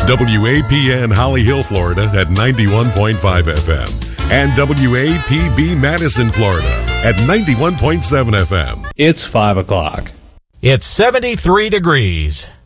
WAPN Holly Hill, Florida at 91.5 FM and WAPB Madison, Florida at 91.7 FM. It's 5 o'clock. It's 73 degrees.